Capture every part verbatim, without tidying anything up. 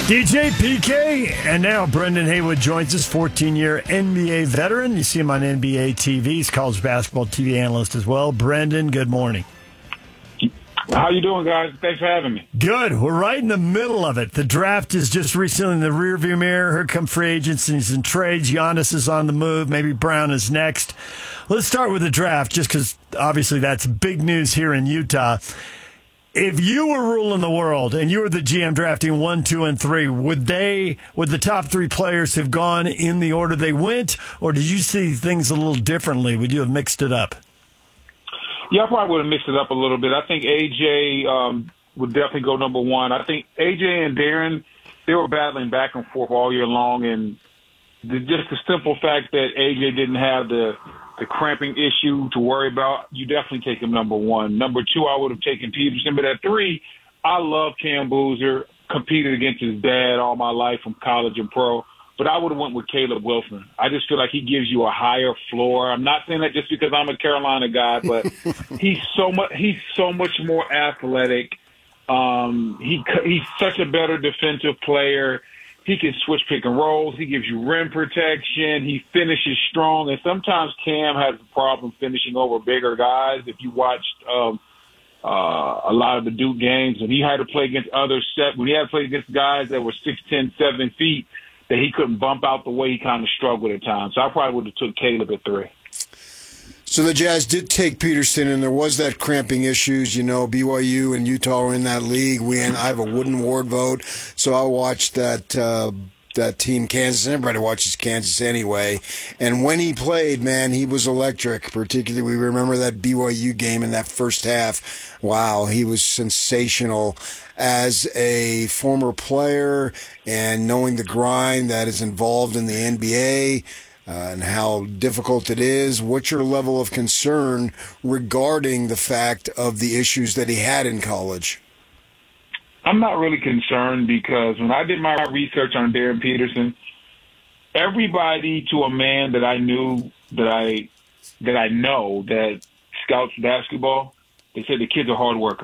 D J P K, and now Brendan Haywood joins us, fourteen-year N B A veteran. You see him on N B A T V. He's college basketball T V analyst as well. Brendan, good morning. How you doing, guys? Thanks for having me. Good. We're right in the middle of it. The draft is just recently in the rearview mirror. Here come free agencies and trades. Giannis is on the move. Maybe Brown is next. Let's start with the draft, just because obviously that's big news here in Utah. If you were ruling the world and you were the G M drafting one, two, and three, would they, would the top three players have gone in the order they went, or did you see things a little differently? Would you have mixed it up? Yeah, I probably would have mixed it up a little bit. I think A J um, would definitely go number one. I think A J and Darren, they were battling back and forth all year long, and the, just the simple fact that A J didn't have the the cramping issue to worry about, you definitely take him number one. Number two, I would have taken Peterson. But at three, I love Cam Boozer, competed against his dad all my life from college and pro. But I would have went with Caleb Wilson. I just feel like he gives you a higher floor. I'm not saying that just because I'm a Carolina guy, but he's so much he's so much more athletic. Um, he he's such a better defensive player. He can switch pick and rolls. He gives you rim protection. He finishes strong. And sometimes Cam has a problem finishing over bigger guys. If you watched um, uh, a lot of the Duke games, when he had to play against other set, when he had to play against guys that were six ten, seven feet, that he couldn't bump out the way, he kind of struggled at times. So I probably would have took Caleb at three. So the Jazz did take Peterson, and there was that cramping issues. You know, B Y U and Utah are in that league. We and I have a Wooden Ward vote, so I watched that uh, that team, Kansas. Everybody watches Kansas anyway. And when he played, man, he was electric. Particularly, we remember that B Y U game in that first half. Wow, he was sensational. As a former player and knowing the grind that is involved in the N B A, Uh, and how difficult it is, what's your level of concern regarding the fact of the issues that he had in college? I'm not really concerned because when I did my research on Darren Peterson, everybody to a man that I knew that I that I know that scouts basketball, they said the kid's a hard worker.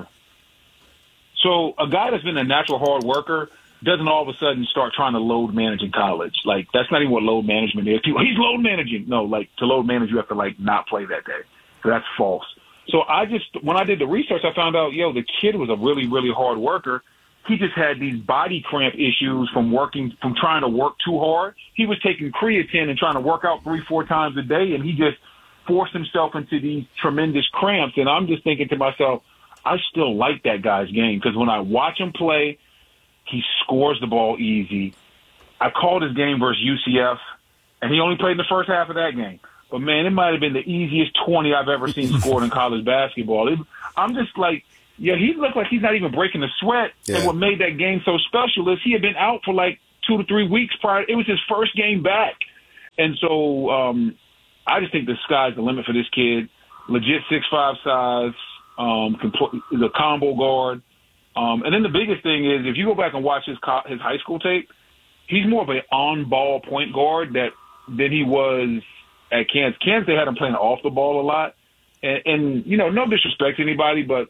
So a guy that's been a natural hard worker doesn't all of a sudden start trying to load manage in college. Like, that's not even what load management is. People, he's load managing. No, like, to load manage, you have to, like, not play that day. So that's false. So I just, when I did the research, I found out, yo, the kid was a really, really hard worker. He just had these body cramp issues from working, from trying to work too hard. He was taking creatine and trying to work out three, four times a day, and he just forced himself into these tremendous cramps. And I'm just thinking to myself, I still like that guy's game because when I watch him play, he scores the ball easy. I called his game versus U C F, and he only played in the first half of that game. But, man, it might have been the easiest twenty I've ever seen scored in college basketball. It, I'm just like, yeah, he looked like he's not even breaking a sweat. Yeah. And what made that game so special is he had been out for like two to three weeks prior. It was his first game back. And so um, I just think the sky's the limit for this kid. Legit six five size, um, the combo guard. Um, and then the biggest thing is if you go back and watch his co- his high school tape, he's more of an on-ball point guard that than he was at Kansas. Kansas, they had him playing off the ball a lot. And, and you know, no disrespect to anybody, but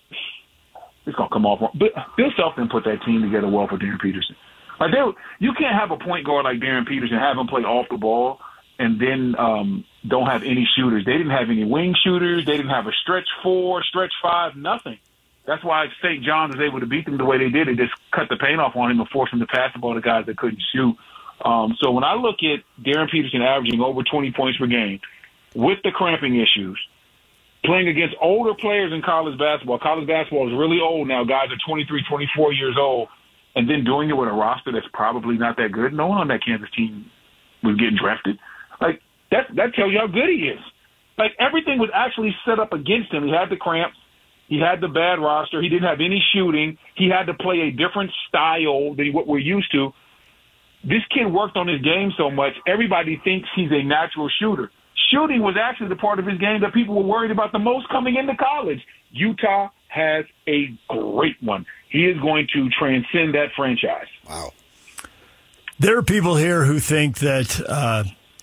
it's going to come off. But Bill Self didn't put that team together well for Darren Peterson. Like they, you can't have a point guard like Darren Peterson, have him play off the ball, and then um, don't have any shooters. They didn't have any wing shooters. They didn't have a stretch four, stretch five, nothing. That's why Saint John's was able to beat them the way they did. They just cut the paint off on him and forced him to pass the ball to guys that couldn't shoot. Um, so when I look at Darren Peterson averaging over twenty points per game with the cramping issues, playing against older players in college basketball, college basketball is really old now. Guys are twenty-three, twenty-four years old, and then doing it with a roster that's probably not that good. No one on that Kansas team was getting drafted. Like, that, that tells you how good he is. Like, everything was actually set up against him. He had the cramps. He had the bad roster. He didn't have any shooting. He had to play a different style than what we're used to. This kid worked on his game so much, everybody thinks he's a natural shooter. Shooting was actually the part of his game that people were worried about the most coming into college. Utah has a great one. He is going to transcend that franchise. Wow. There are people here who think that uh,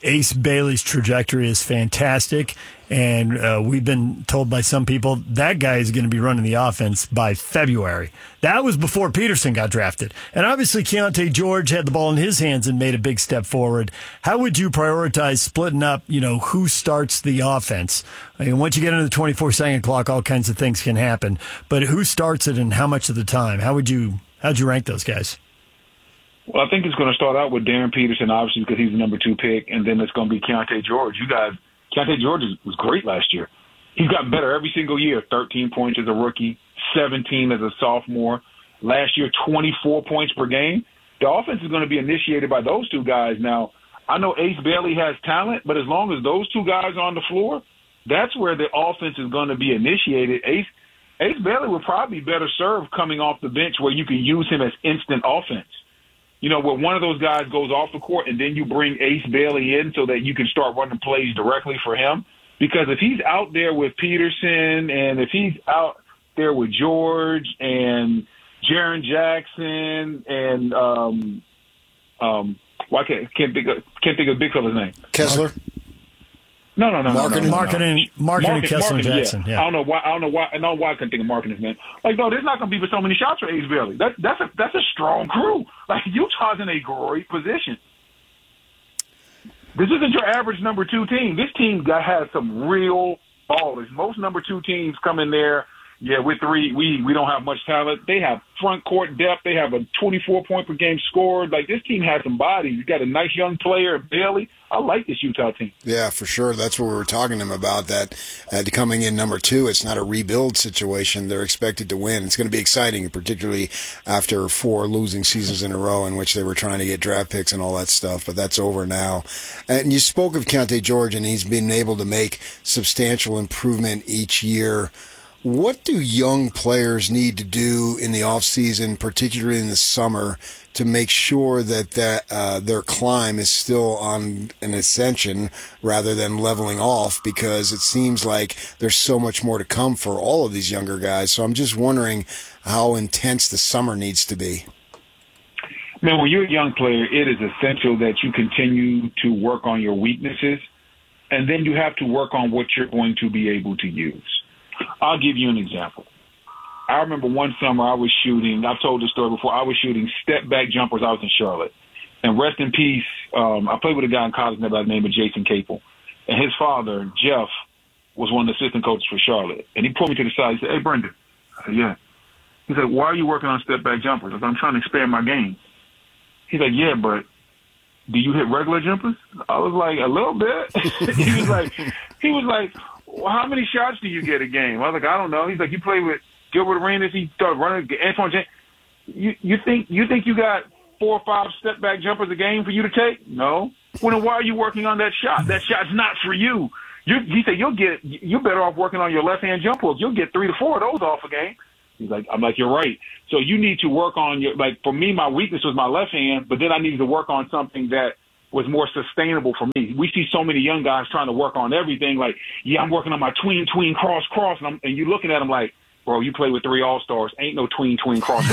Ace Bailey's trajectory is fantastic, and uh, we've been told by some people that guy is going to be running the offense by February. That was before Peterson got drafted. And obviously Keontae George had the ball in his hands and made a big step forward. How would you prioritize splitting up, you know, who starts the offense? I mean, once you get into the twenty-four second clock, all kinds of things can happen. But who starts it and how much of the time? How would you, how'd you rank those guys? Well, I think it's going to start out with Darren Peterson, obviously, because he's the number two pick, and then it's going to be Keontae George. You guys, Keontae George was great last year. He's gotten better every single year. thirteen points as a rookie, seventeen as a sophomore. Last year, twenty-four points per game. The offense is going to be initiated by those two guys. Now, I know Ace Bailey has talent, but as long as those two guys are on the floor, that's where the offense is going to be initiated. Ace, Ace Bailey would probably be better served coming off the bench where you can use him as instant offense. You know, where one of those guys goes off the court and then you bring Ace Bailey in so that you can start running plays directly for him. Because if he's out there with Peterson and if he's out there with George and Jaren Jackson and um, um, why can't can't think of, can't think of big fella's name? Kessler. No, no, no, Marketing, no, no, no, marketing, no. marketing, Market, Kessler marketing, Jackson. Yeah. Yeah. I don't know why. I don't know why. I don't know why I couldn't think of marketing, man. Like, no, there's not going to be so many shots for Ace Bailey. That, that's a that's a strong crew. Like, Utah's in a great position. This isn't your average number two team. This team got has some real ballers. Most number two teams come in there. Yeah, we're three. We we don't have much talent. They have front court depth. They have a twenty-four point per game scored. Like, this team has some bodies. You got a nice young player, Bailey. I like this Utah team. Yeah, for sure. That's what we were talking to him about, that uh, coming in number two, it's not a rebuild situation. They're expected to win. It's going to be exciting, particularly after four losing seasons in a row in which they were trying to get draft picks and all that stuff, but that's over now. And you spoke of Keontae George, and he's been able to make substantial improvement each year. What do young players need to do in the offseason, particularly in the summer, to make sure that, that uh, their climb is still on an ascension rather than leveling off? Because it seems like there's so much more to come for all of these younger guys. So I'm just wondering how intense the summer needs to be. Man, when you're a young player, it is essential that you continue to work on your weaknesses, and then you have to work on what you're going to be able to use. I'll give you an example. I remember one summer I was shooting, I've told this story before, I was shooting step-back jumpers. I was in Charlotte. And rest in peace, um, I played with a guy in college by the name of Jason Capel. And his father, Jeff, was one of the assistant coaches for Charlotte. And he pulled me to the side. He said, "Hey, Brendan." I said, "Yeah." He said, "Why are you working on step-back jumpers?" I said, "I'm trying to expand my game." He's like, "Yeah, but do you hit regular jumpers?" I was like, "A little bit." he was like, he was like, well, how many shots do you get a game? I was like, "I don't know." He's like, "You play with Gilbert Arenas." He started running. Antoine James. You, you think you think you got four or five step back jumpers a game for you to take? No. Well, then why are you working on that shot? That shot's not for you. You he said you'll get you're better off working on your left hand jump hooks. You'll get three to four of those off a game. He's like, I'm like, "You're right." So you need to work on your, like, for me, my weakness was my left hand, but then I needed to work on something that was more sustainable for me. We see so many young guys trying to work on everything. Like, yeah, I'm working on my tween, tween, cross, cross. And, I'm, and you're looking at them like, bro, you play with three all-stars. Ain't no tween, tween, cross,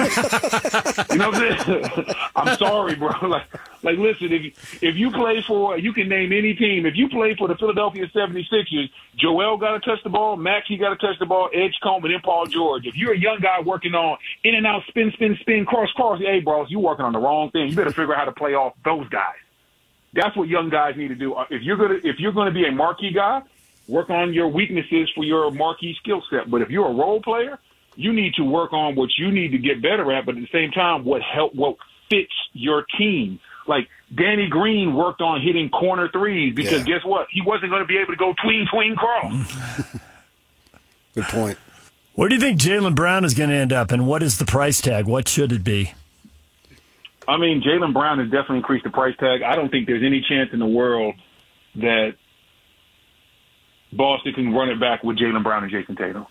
cross. You know what I'm saying? I'm sorry, bro. Like, like listen, if, if you play for, you can name any team. If you play for the Philadelphia seventy-sixers, Joel got to touch the ball, Max, he got to touch the ball, Edgecombe, and then Paul George. If you're a young guy working on in and out, spin, spin, spin, cross, cross, hey, bro, you working on the wrong thing. You better figure out how to play off those guys. That's what young guys need to do. If you're gonna if you're gonna be a marquee guy, work on your weaknesses for your marquee skill set. But if you're a role player, you need to work on what you need to get better at. But at the same time, what help what fits your team. Like Danny Green worked on hitting corner threes because yeah. guess what? He wasn't going to be able to go tween tween cross. Good point. Where do you think Jaylen Brown is going to end up, and what is the price tag? What should it be? I mean, Jaylen Brown has definitely increased the price tag. I don't think there's any chance in the world that Boston can run it back with Jaylen Brown and Jason Tatum.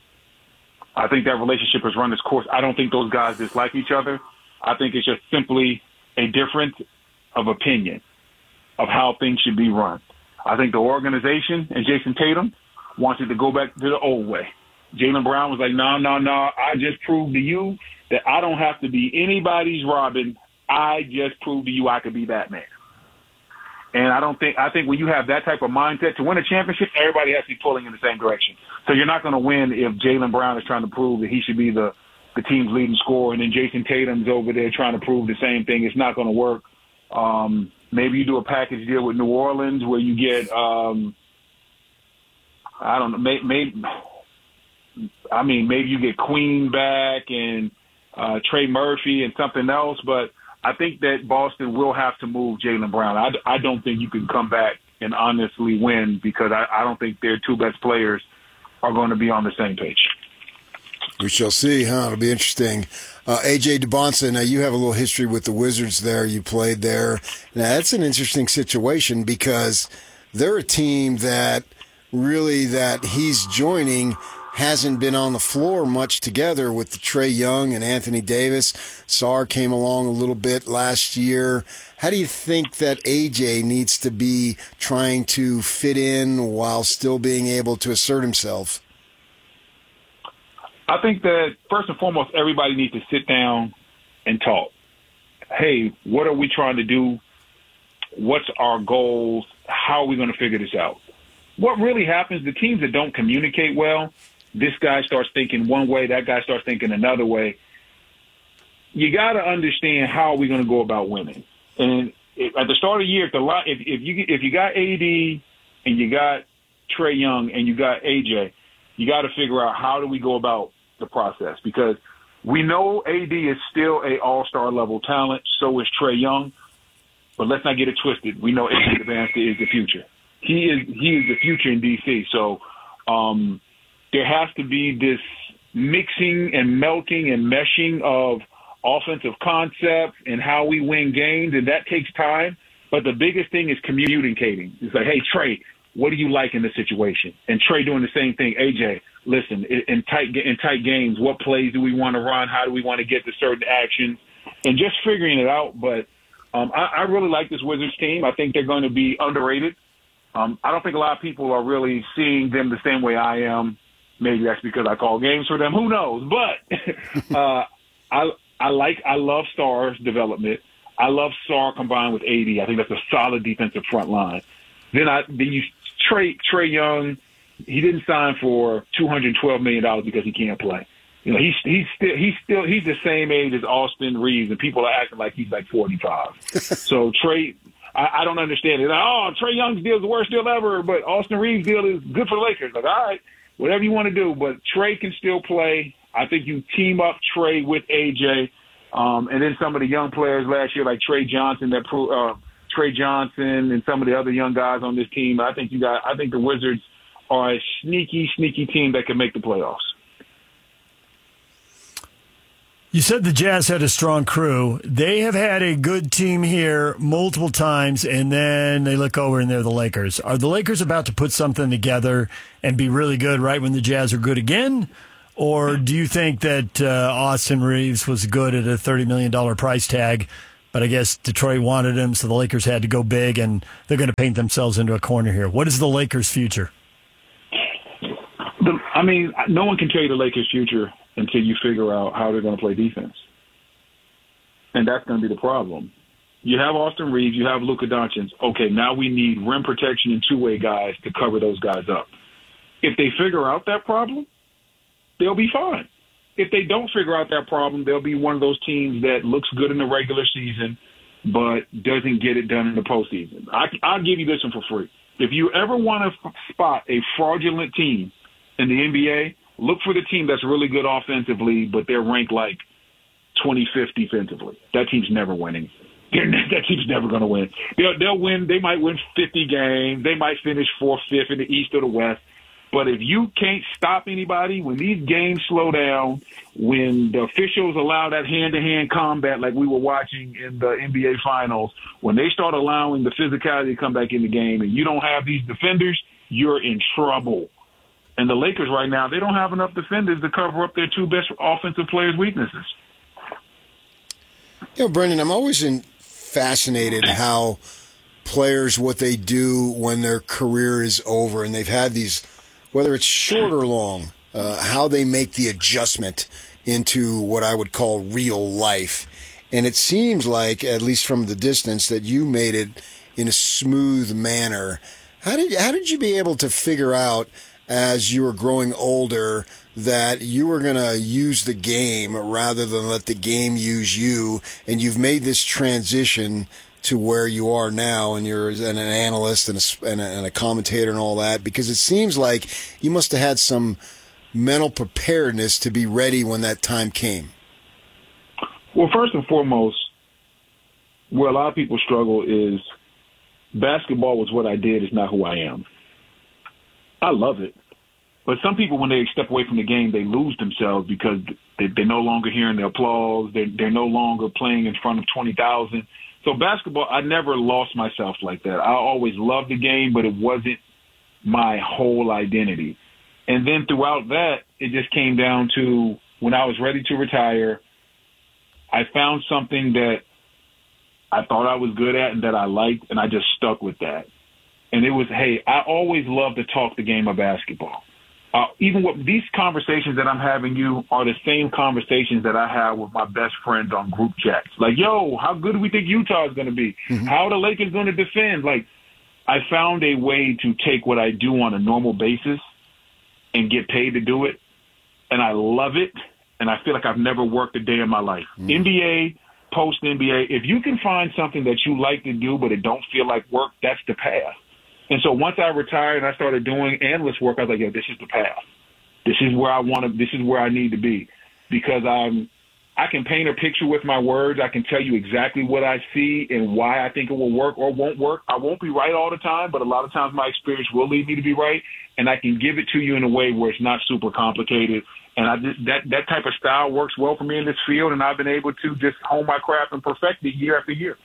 I think that relationship has run its course. I don't think those guys dislike each other. I think it's just simply a difference of opinion of how things should be run. I think the organization and Jason Tatum wanted to go back to the old way. Jaylen Brown was like, no, no, no, I just proved to you that I don't have to be anybody's Robin. I just proved to you I could be Batman. And I don't think I think when you have that type of mindset to win a championship, everybody has to be pulling in the same direction. So you're not going to win if Jaylen Brown is trying to prove that he should be the the team's leading scorer, and then Jason Tatum's over there trying to prove the same thing. It's not going to work. Um, maybe you do a package deal with New Orleans where you get, um, I don't know, maybe, maybe, I mean, maybe you get Queen back and uh, Trey Murphy and something else. But I think that Boston will have to move Jaylen Brown. I, I don't think you can come back and honestly win because I, I don't think their two best players are going to be on the same page. We shall see, huh? It'll be interesting. Uh, A J Dubonsa, now you have a little history with the Wizards there. You played there. Now, that's an interesting situation because they're a team that really that he's joining hasn't been on the floor much together with the Trae Young and Anthony Davis. Sarr came along a little bit last year. How do you think that A J needs to be trying to fit in while still being able to assert himself? I think that, first and foremost, everybody needs to sit down and talk. Hey, what are we trying to do? What's our goals? How are we going to figure this out? What really happens, the teams that don't communicate well, this guy starts thinking one way, that guy starts thinking another way. You got to understand how are we going to go about winning. And if, at the start of the year, if, the, if, if, you, if you got A D and you got Trae Young and you got A J, you got to figure out how do we go about the process, because we know A D is still a all-star level talent. So is Trae Young, but let's not get it twisted. We know A J Dubonsa is the future. He is he is the future in D C. So um, there has to be this mixing and melting and meshing of offensive concepts and how we win games, and that takes time. But the biggest thing is communicating. It's like, hey, Trae, what do you like in the situation? And Trae doing the same thing. A J, listen, in tight in tight games, what plays do we want to run? How do we want to get to certain actions? And just figuring it out. But um, I, I really like this Wizards team. I think they're going to be underrated. Um, I don't think a lot of people are really seeing them the same way I am. Maybe that's because I call games for them. Who knows? But uh, I I like I love Sarr's development. I love Sarr combined with A D. I think that's a solid defensive front line. Then I then you Trae Trae Young. He didn't sign for two hundred twelve million dollars because he can't play. You know, he's he's still he's still he's the same age as Austin Reeves, and people are acting like he's like forty-five. So Trae, I, I don't understand it. Like, oh, Trae Young's deal is the worst deal ever, but Austin Reeves' deal is good for the Lakers. Like, all right, whatever you want to do, but Trae can still play. I think you team up Trae with A J, um, and then some of the young players last year like Trey Johnson that uh, Trey Johnson and some of the other young guys on this team. I think you got. I think the Wizards are a sneaky, sneaky team that can make the playoffs. You said the Jazz had a strong crew. They have had a good team here multiple times, and then they look over and they're the Lakers. Are the Lakers about to put something together and be really good right when the Jazz are good again? Or do you think that uh, Austin Reeves was good at a thirty million dollars price tag, but I guess Detroit wanted him, so the Lakers had to go big, and they're going to paint themselves into a corner here? What is the Lakers' future? The, I mean, no one can tell you the Lakers' future until you figure out how they're going to play defense. And that's going to be the problem. You have Austin Reeves, you have Luka Doncic. Okay, now we need rim protection and two-way guys to cover those guys up. If they figure out that problem, they'll be fine. If they don't figure out that problem, they'll be one of those teams that looks good in the regular season but doesn't get it done in the postseason. I, I'll give you this one for free. If you ever want to f- spot a fraudulent team in the N B A, look for the team that's really good offensively, but they're ranked like twenty-fifth defensively. That team's never winning. That team's never going to win. They'll, they'll win. They might win fifty games. They might finish fourth, fifth in the East or the West. But if you can't stop anybody, when these games slow down, when the officials allow that hand-to-hand combat like we were watching in the N B A Finals, when they start allowing the physicality to come back in the game and you don't have these defenders, you're in trouble. And the Lakers right now, they don't have enough defenders to cover up their two best offensive players' weaknesses. You know, Brendan, I'm always in, fascinated how players, what they do when their career is over and they've had these, whether it's short or long, uh, how they make the adjustment into what I would call real life. And it seems like, at least from the distance, that you made it in a smooth manner. How did how did you be able to figure out as you were growing older that you were going to use the game rather than let the game use you, and you've made this transition to where you are now, and you're an analyst and a, and a, and a commentator and all that? Because it seems like you must have had some mental preparedness to be ready when that time came. Well, first and foremost, where a lot of people struggle is basketball was what I did, is not who I am. I love it. But some people, when they step away from the game, they lose themselves because they, they're no longer hearing the applause. They're, they're no longer playing in front of twenty thousand. So basketball, I never lost myself like that. I always loved the game, but it wasn't my whole identity. And then throughout that, it just came down to when I was ready to retire, I found something that I thought I was good at and that I liked, and I just stuck with that. And it was, hey, I always love to talk the game of basketball. Uh, even what these conversations that I'm having you are the same conversations that I have with my best friends on group chats. Like, yo, how good do we think Utah is going to be? Mm-hmm. How are the Lakers going to defend? Like, I found a way to take what I do on a normal basis and get paid to do it. And I love it. And I feel like I've never worked a day in my life. Mm-hmm. N B A, post-N B A, if you can find something that you like to do but it don't feel like work, that's the path. And so once I retired and I started doing analyst work, I was like, yeah, this is the path. This is where I want to, this is where I need to be, because I'm, I can paint a picture with my words. I can tell you exactly what I see and why I think it will work or won't work. I won't be right all the time, but a lot of times my experience will lead me to be right. And I can give it to you in a way where it's not super complicated. And I just, that, that type of style works well for me in this field. And I've been able to just hone my craft and perfect it year after year.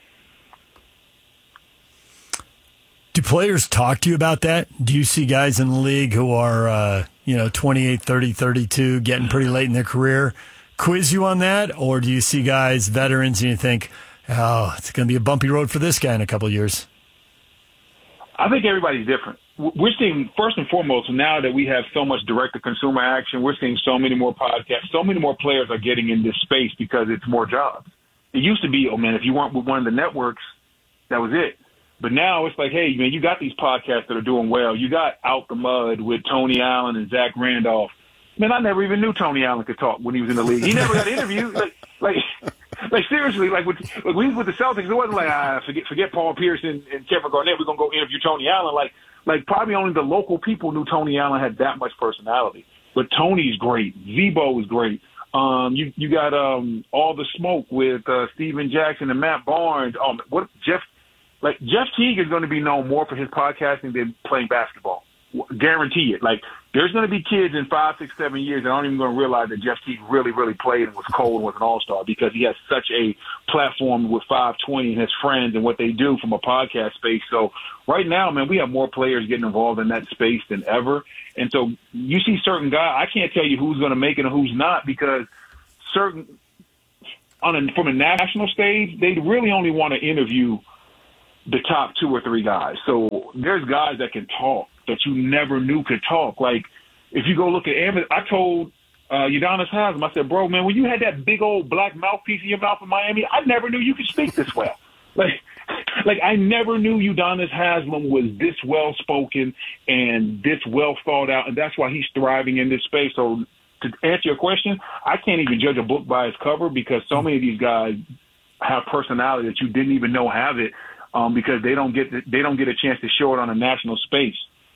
Do players talk to you about that? Do you see guys in the league who are, uh, you know, twenty-eight, thirty, thirty-two, getting pretty late in their career, quiz you on that? Or do you see guys, veterans, and you think, oh, it's going to be a bumpy road for this guy in a couple of years? I think everybody's different. We're seeing, first and foremost, now that we have so much direct-to-consumer action, we're seeing so many more podcasts, so many more players are getting in this space because it's more jobs. It used to be, oh, man, if you weren't with one of the networks, that was it. But now it's like, hey, man, you got these podcasts that are doing well. You got Out the Mud with Tony Allen and Zach Randolph. Man, I never even knew Tony Allen could talk when he was in the league. He never got interviewed. Like, like, like seriously, like, with, like when he was with the Celtics, it wasn't like, ah, forget, forget Paul Pierce and, and Kevin Garnett. We're going to go interview Tony Allen. Like, like probably only the local people knew Tony Allen had that much personality. But Tony's great. Zebo is great. Um, you you got um, All the Smoke with uh, Steven Jackson and Matt Barnes. Um, what Jeff. Like, Jeff Teague is going to be known more for his podcasting than playing basketball. Guarantee it. Like, there's going to be kids in five, six, seven years that aren't even going to realize that Jeff Teague really, really played and was cold and was an all-star because he has such a platform with five twenty and his friends and what they do from a podcast space. So right now, man, we have more players getting involved in that space than ever. And so you see certain guys, I can't tell you who's going to make it and who's not, because certain on a, from a national stage, they really only want to interview the top two or three guys. So there's guys that can talk that you never knew could talk. Like, if you go look at Amos, I told uh, Udonis Haslem, I said, bro, man, when you had that big old black mouthpiece in your mouth in Miami, I never knew you could speak this well. Like, like I never knew Udonis Haslem was this well-spoken and this well thought out, and that's why he's thriving in this space. So to answer your question, I can't even judge a book by its cover, because so many of these guys have personality that you didn't even know have it. Um, because they don't get the, they don't get a chance to show it on a national space.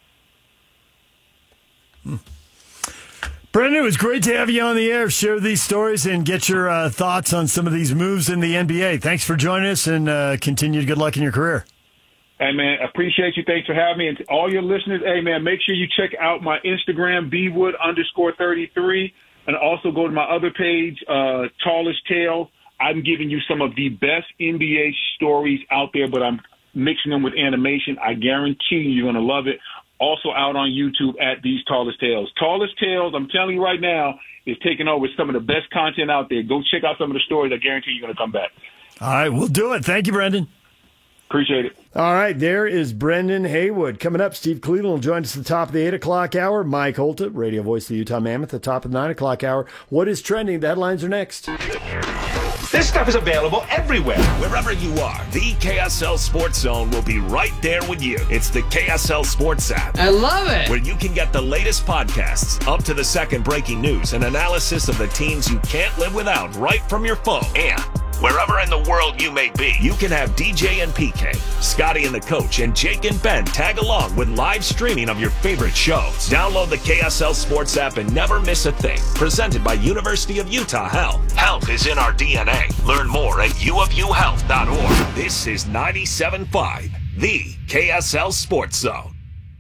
Hmm. Brendan, it was great to have you on the air, share these stories, and get your uh, thoughts on some of these moves in the N B A. Thanks for joining us, and uh, continued good luck in your career. Hey, man, appreciate you. Thanks for having me. And to all your listeners, hey, man, make sure you check out my Instagram, bwood underscore thirty-three, and also go to my other page, uh, Tallest Tales. I'm giving you some of the best N B A stories out there, but I'm mixing them with animation. I guarantee you you're going to love it. Also out on YouTube at These Tallest Tales. Tallest Tales, I'm telling you right now, is taking over some of the best content out there. Go check out some of the stories. I guarantee you're going to come back. All right, we'll do it. Thank you, Brendan. Appreciate it. All right, there is Brendan Haywood. Coming up, Steve Cleveland will join us at the top of the eight o'clock hour. Mike Holta, radio voice of the Utah Mammoth, at the top of the nine o'clock hour. What is trending? The headlines are next. This stuff is available everywhere. Wherever you are, the K S L Sports Zone will be right there with you. It's the K S L Sports app. I love it. Where you can get the latest podcasts, up to the second breaking news, and analysis of the teams you can't live without right from your phone. And wherever in the world you may be, you can have D J and P K, Scotty and the Coach, and Jake and Ben tag along with live streaming of your favorite shows. Download the K S L Sports app and never miss a thing. Presented by University of Utah Health. Health is in our D N A. Learn more at u of u health dot org. This is ninety-seven point five, the K S L Sports Zone.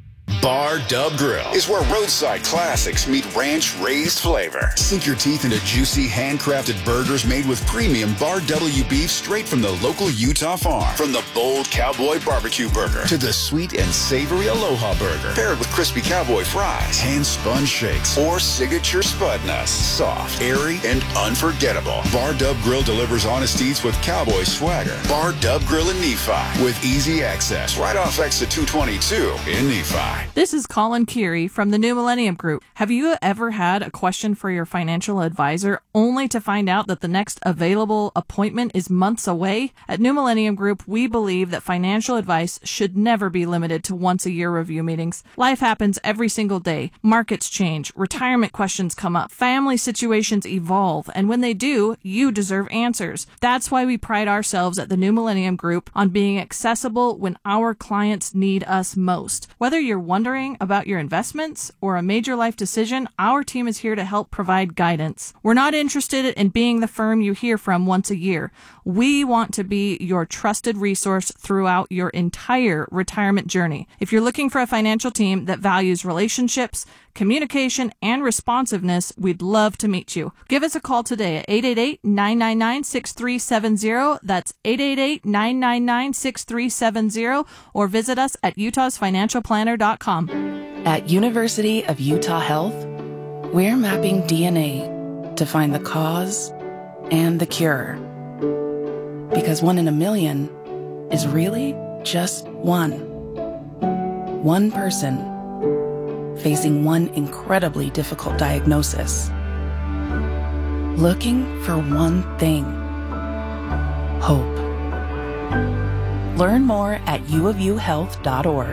Bar Dub Grill is where roadside classics meet ranch-raised flavor. Sink your teeth into juicy, handcrafted burgers made with premium Bar W beef straight from the local Utah farm. From the bold cowboy barbecue burger to the sweet and savory Aloha burger, paired with crispy cowboy fries, hand-spun shakes, or signature spud nuts. Soft, airy, and unforgettable. Bar Dub Grill delivers honest eats with cowboy swagger. Bar Dub Grill in Nephi with easy access right off exit two twenty-two in Nephi. This is Colin Keary from the New Millennium Group. Have you ever had a question for your financial advisor only to find out that the next available appointment is months away? At New Millennium Group, we believe that financial advice should never be limited to once-a-year review meetings. Life happens every single day. Markets change, retirement questions come up, family situations evolve, and when they do, you deserve answers. That's why we pride ourselves at the New Millennium Group on being accessible when our clients need us most. Whether you're wondering about your investments or a major life decision, our team is here to help provide guidance. We're not interested in being the firm you hear from once a year. We want to be your trusted resource throughout your entire retirement journey. If you're looking for a financial team that values relationships, communication, and responsiveness, we'd love to meet you. Give us a call today at eight eight eight, nine nine nine, six three seven zero. That's eight eight eight, nine nine nine, six three seven zero, or visit us at utahs financial planner dot com. At University of Utah Health, we're mapping D N A to find the cause and the cure. Because one in a million is really just one. One person facing one incredibly difficult diagnosis. Looking for one thing. Hope. Learn more at u of u health dot org.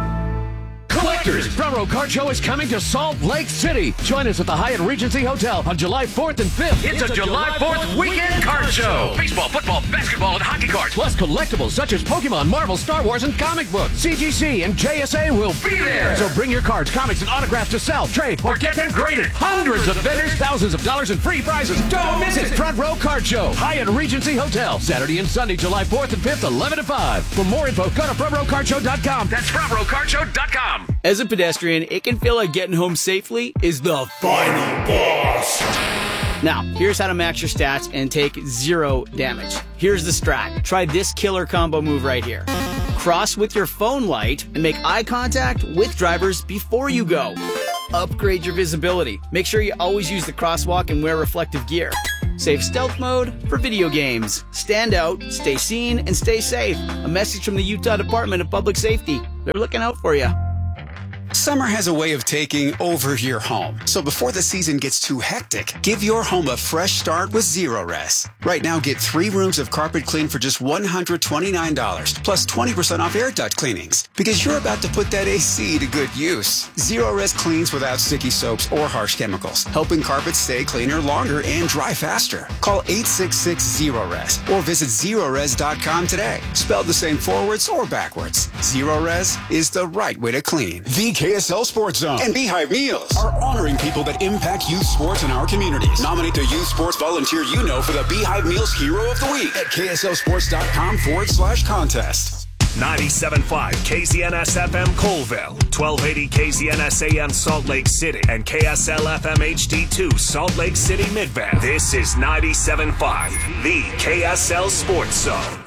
Collectors, Front Row Card Show is coming to Salt Lake City. Join us at the Hyatt Regency Hotel on July fourth and fifth. It's, it's a, a July fourth weekend card show. Baseball, football, basketball, and hockey cards. Plus collectibles such as Pokemon, Marvel, Star Wars, and comic books. C G C and J S A will be there. So bring your cards, comics, and autographs to sell, trade, or get them graded. Hundreds of vendors, thousands of dollars in free prizes. Don't miss it. Front Row Card Show, Hyatt Regency Hotel. Saturday and Sunday, July fourth and fifth, eleven to five. For more info, go to front row card show dot com. That's front row card show dot com. As a pedestrian, it can feel like getting home safely is the final boss. Now, here's how to max your stats and take zero damage. Here's the strat. Try this killer combo move right here. Cross with your phone light and make eye contact with drivers before you go. Upgrade your visibility. Make sure you always use the crosswalk and wear reflective gear. Save stealth mode for video games. Stand out, stay seen, and stay safe. A message from the Utah Department of Public Safety. They're looking out for you. Summer has a way of taking over your home. So before the season gets too hectic, give your home a fresh start with Zerorez. Right now, get three rooms of carpet clean for just one hundred twenty-nine dollars, plus twenty percent off air duct cleanings. Because you're about to put that A C to good use. Zerorez cleans without sticky soaps or harsh chemicals, helping carpets stay cleaner longer and dry faster. Call eight six six, Zerorez or visit Zerorez dot com today. Spelled the same forwards or backwards. Zerorez is the right way to clean. The K S L Sports Zone and Beehive Meals are honoring people that impact youth sports in our communities. Nominate the youth sports volunteer you know for the Beehive Meals Hero of the Week at K S L sports dot com forward slash contest. ninety-seven point five K Z N S F M Colville, twelve eighty K Z N S A M Salt Lake City, and K S L F M H D two Salt Lake City Midvale. This is ninety-seven point five, the K S L Sports Zone.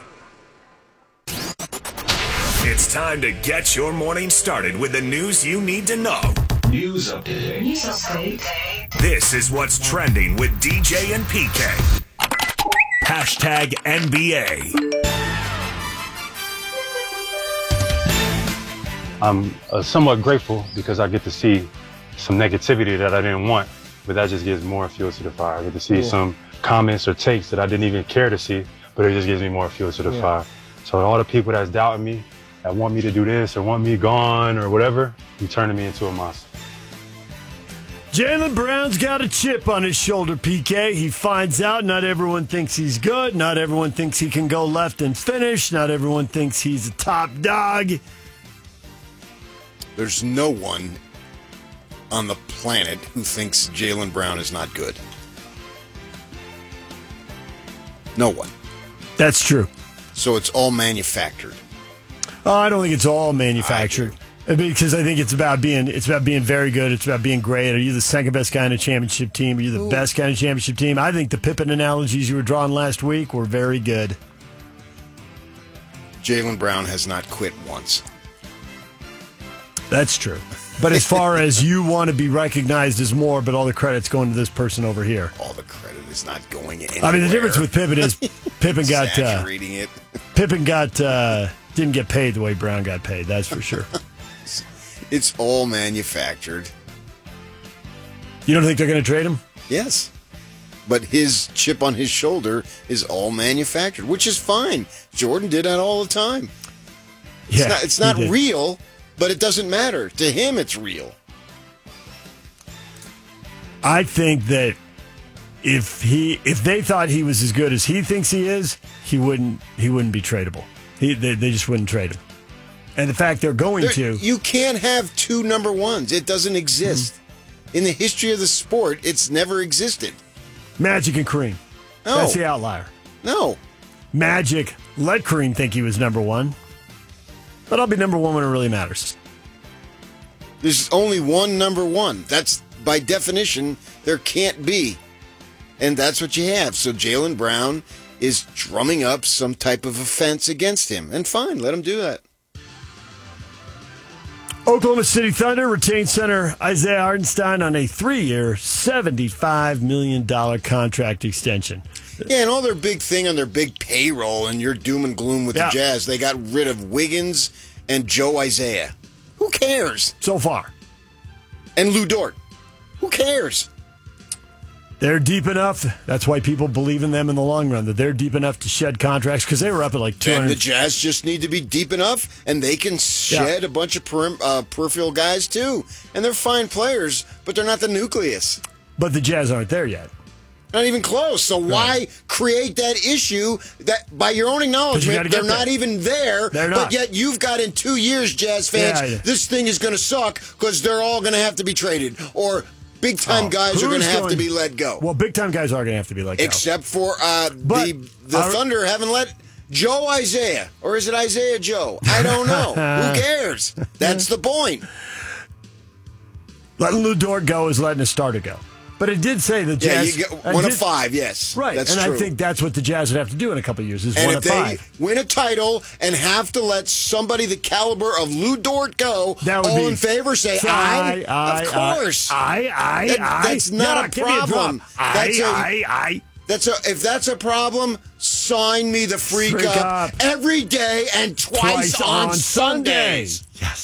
It's time to get your morning started with the news you need to know. News update. News update. This is what's trending with D J and P K. Hashtag N B A. I'm uh, somewhat grateful because I get to see some negativity that I didn't want, but that just gives more fuel to the fire. I get to see yeah. some comments or takes that I didn't even care to see, but it just gives me more fuel to the Yeah. fire. So all the people that's doubting me, that want me to do this or want me gone or whatever, you turning me into a monster. Jaylen Brown's got a chip on his shoulder, P K. He finds out not everyone thinks he's good. Not everyone thinks he can go left and finish. Not everyone thinks he's a top dog. There's no one on the planet who thinks Jaylen Brown is not good. No one. That's true. So it's all manufactured. Oh, I don't think it's all manufactured. Because I think it's about being it's about being very good. It's about being great. Are you the second best guy in a championship team? Are you the Ooh. best guy in a championship team? I think the Pippen analogies you were drawing last week were very good. Jaylen Brown has not quit once. That's true. But as far as you want to be recognized as more, but all the credit's going to this person over here. All the credit is not going anywhere. I mean, the difference with Pippen is Pippen got uh, it. Pippen got uh, didn't get paid the way Brown got paid. That's for sure. It's all manufactured. You don't think they're going to trade him? Yes. But his chip on his shoulder is all manufactured, which is fine. Jordan did that all the time. It's yeah, not, it's not real, but it doesn't matter. To him, it's real. I think that if he if they thought he was as good as he thinks he is, he wouldn't he wouldn't be tradable. He, they, they just wouldn't trade him. And the fact they're going there, to... You can't have two number ones. It doesn't exist. Mm-hmm. In the history of the sport, it's never existed. Magic and Kareem. No. That's the outlier. No. Magic let Kareem think he was number one. But I'll be number one when it really matters. There's only one number one. That's, by definition, there can't be. And that's what you have. So Jaylen Brown is drumming up some type of offense against him. And fine, let him do that. Oklahoma City Thunder retained center Isaiah Hartenstein on a three-year, seventy-five million dollars contract extension. Yeah, and all their big thing on their big payroll, and your doom and gloom with yeah. the Jazz, they got rid of Wiggins and Joe Isaiah. Who cares? So far. And Lou Dort. Who cares? They're deep enough. That's why people believe in them in the long run, that they're deep enough to shed contracts, because they were up at like two hundred. And the Jazz just need to be deep enough, and they can shed yeah. a bunch of perim- uh, peripheral guys, too. And they're fine players, but they're not the nucleus. But the Jazz aren't there yet. Not even close. So right. why create that issue that, by your own acknowledgement, they're not there. even there, they're not. But yet you've got in two years, Jazz fans, yeah, yeah. this thing is going to suck because they're all going to have to be traded. Or big-time oh, guys are going to have going, to be let go. Well, big-time guys are going to have to be let go. Except for uh, but, the, the uh, Thunder haven't let Joe Isaiah, or is it Isaiah Joe? I don't know. Who cares? That's the point. Letting Lou Dort go is letting a starter go. But it did say the Jazz... Yeah, you get one did, of five, yes. Right, that's and true. I think that's what the Jazz would have to do in a couple of years, is and one if of they five. win a title and have to let somebody the caliber of Lou Dort go, that would all be, in favor say, I, I, of course. I, I, that, I. That's not yeah, a problem. I, that's a, I, I. That's a, if that's a problem, sign me the freak, freak up, up every day and twice, twice on, on Sundays. Sundays. Yes.